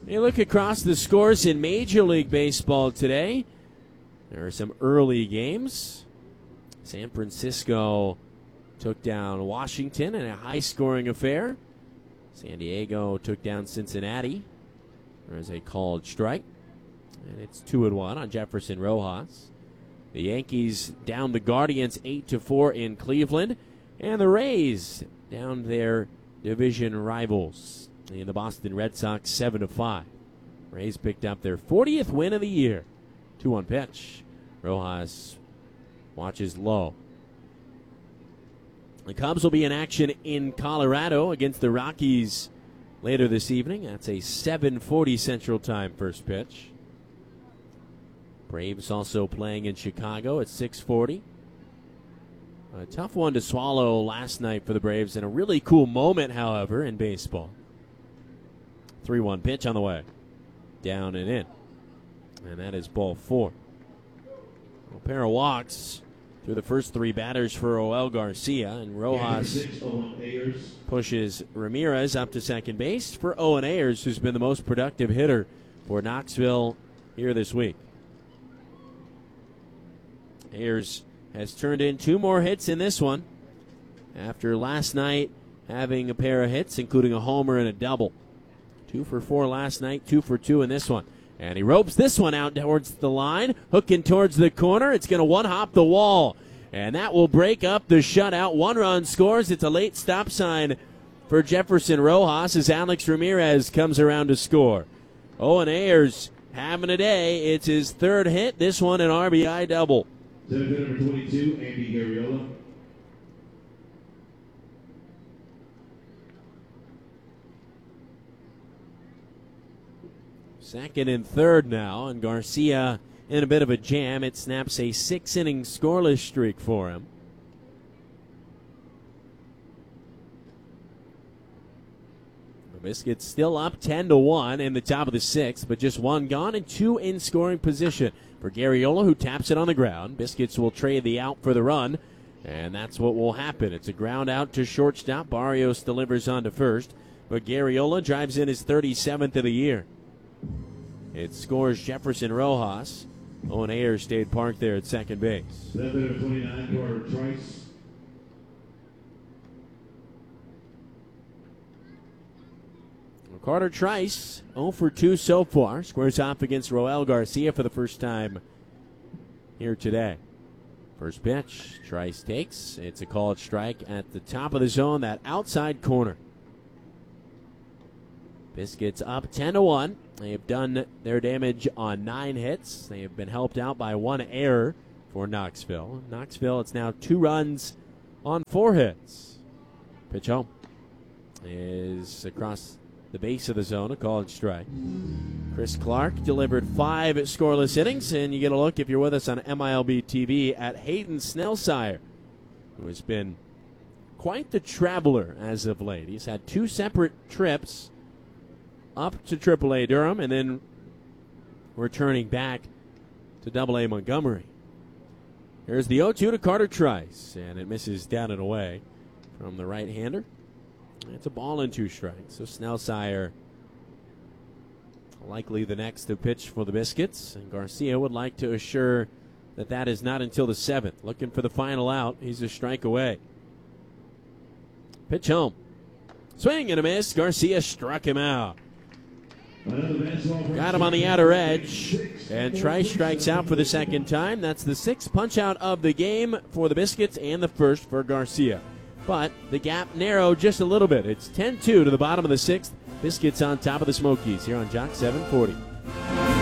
You look across the scores in Major League Baseball today. There are some early games. San Francisco took down Washington in a high-scoring affair. San Diego took down Cincinnati. There is a called strike, and it's 2-1 on Jefferson Rojas. The Yankees down the Guardians 8-4 in Cleveland, and the Rays down their division rivals in the Boston Red Sox 7-5. Rays picked up their 40th win of the year. 2-1 pitch. Rojas watches low. The Cubs will be in action in Colorado against the Rockies later this evening. That's a 7:40 Central Time first pitch. Braves also playing in Chicago at 6:40. A tough one to swallow last night for the Braves, and a really cool moment, however, in baseball. 3-1 pitch on the way. Down and in. And that is ball 4. A pair of walks through the first 3 batters for Joel Garcia, and Rojas pushes Ramirez up to second base for Owen Ayers, who's been the most productive hitter for Knoxville here this week. Ayers has turned in 2 more hits in this one after last night having a pair of hits, including a homer and a double. 2 for 4 last night, 2 for 2 in this one. And he ropes this one out towards the line, hooking towards the corner. It's going to one-hop the wall, and that will break up the shutout. 1 run scores. It's a late stop sign for Jefferson Rojas as Alex Ramirez comes around to score. Owen Ayers having a day. It's his 3rd hit, this one an RBI double. Number 22, Andy Garriola. Second and third now, and Garcia in a bit of a jam. It snaps a 6-inning scoreless streak for him. The Biscuits still up 10-1 in the top of the 6th, but just 1 gone and 2 in scoring position for Garriola, who taps it on the ground. Biscuits will trade the out for the run, and that's what will happen. It's a ground out to shortstop. Barrios delivers on to first, but Garriola drives in his 37th of the year. It scores Jefferson Rojas. Owen Ayers stayed parked there at second base. 29, Carter Trice. Carter Trice, 0 for 2 so far. Squares off against Joel Garcia for the first time here today. First pitch, Trice takes. It's a called strike at the top of the zone, that outside corner. Biscuits up 10-1. They have done their damage on 9 hits. They have been helped out by 1 error for Knoxville. Knoxville, it's now 2 runs on 4 hits. Pitch home is across the base of the zone, a called strike. Chris Clark delivered 5 scoreless innings, and you get a look, if you're with us on MILB TV, at Hayden Snellsire, who has been quite the traveler as of late. He's had 2 separate trips up to AAA Durham and then returning back to AA Montgomery. Here's the 0-2 to Carter Trice, and it misses down and away from the right-hander. It's a ball and 2 strikes. So Snellsire likely the next to pitch for the Biscuits, and Garcia would like to assure that that is not until the 7th. Looking for the final out. He's a strike away. Pitch home. Swing and a miss. Garcia struck him out. Got him on the outer edge, and Trice strikes out for the 2nd time. That's the 6th punch-out of the game for the Biscuits and the 1st for Garcia. But the gap narrowed just a little bit. It's 10-2 to the bottom of the 6th. Biscuits on top of the Smokies here on Jock 740.